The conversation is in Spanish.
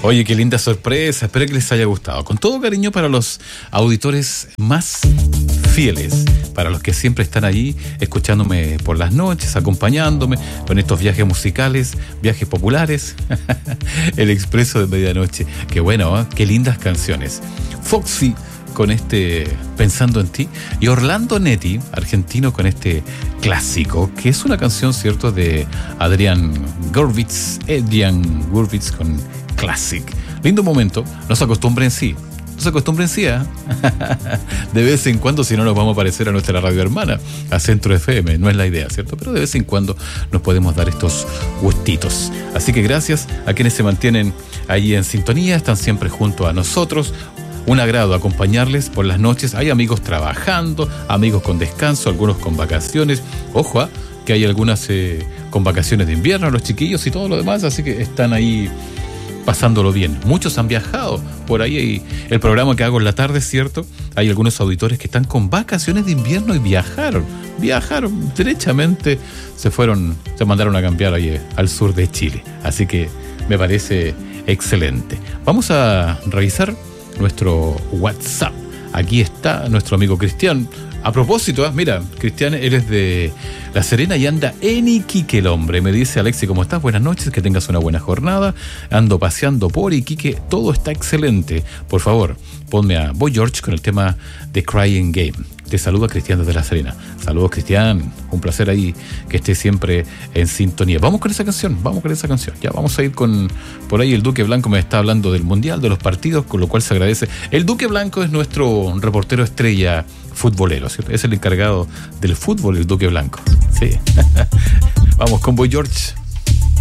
Oye, qué linda sorpresa, espero que les haya gustado. Con todo cariño para los auditores más fieles, para los que siempre están ahí escuchándome por las noches, acompañándome con estos viajes musicales, viajes populares, el expreso de medianoche. Qué bueno, ¿eh? Qué lindas canciones. Foxy con Pensando en ti, y Orlando Netti, argentino, con clásico, que es una canción, ¿cierto?, de Adrián Gurvitz con Classic. Lindo momento, no se acostumbren sí, ¿eh? De vez en cuando, si no, nos vamos a parecer a nuestra radio hermana, a Centro FM, no es la idea, ¿cierto? Pero de vez en cuando nos podemos dar estos gustitos. Así que gracias a quienes se mantienen ahí en sintonía, están siempre junto a nosotros. Un agrado acompañarles por las noches. Hay amigos trabajando, amigos con descanso, algunos con vacaciones. Ojo, que hay algunas con vacaciones de invierno, los chiquillos y todo lo demás, así que están ahí pasándolo bien. Muchos han viajado. Por ahí hay el programa que hago en la tarde, ¿cierto? Hay algunos auditores que están con vacaciones de invierno y viajaron derechamente, se mandaron a cambiar ahí al sur de Chile. Así que me parece excelente. Vamos a revisar nuestro WhatsApp. Aquí está nuestro amigo Cristian. A propósito, mira, Cristian, él es de La Serena y anda en Iquique el hombre. Me dice: Alexi, ¿cómo estás? Buenas noches, que tengas una buena jornada. Ando paseando por Iquique, todo está excelente. Por favor, ponme a Boy George con el tema de Crying Game. Te saluda Cristian desde La Serena. Saludos, Cristian. Un placer ahí que estés siempre en sintonía. Vamos con esa canción. Ya vamos a ir por ahí el Duque Blanco me está hablando del Mundial, de los partidos, con lo cual se agradece. El Duque Blanco es nuestro reportero estrella futbolero, ¿cierto? Es el encargado del fútbol, el Duque Blanco. Sí. Vamos con Boy George.